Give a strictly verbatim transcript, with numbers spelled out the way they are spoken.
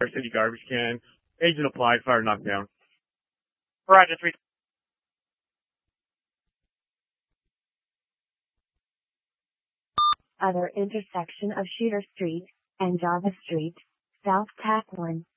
City garbage can. Agent applied, fire knocked down. Roger, three. Other intersection of Shooter Street and Java Street, South Tack one.